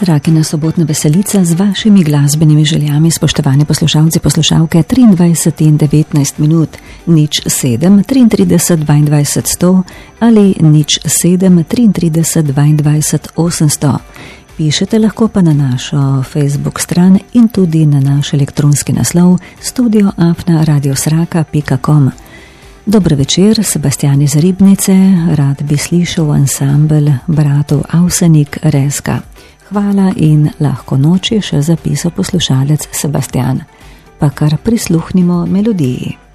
Srakina sobotna veselica z vašimi glasbenimi željami, spoštovani poslušalci, poslušalke. 23 in 19 minut, 07 33 22 100 ali 07 33 22 800. Pišete lahko pa na našo Facebook stran in tudi na naš elektronski naslov studio@radiosraka.com. Dober večer, Sebastian iz Ribnice, rad bi slišal ansambel bratov Avsenik Reska. Hvala in lahko noč, je še zapisal poslušalec Sebastian. Pa kar prisluhnimo melodiji.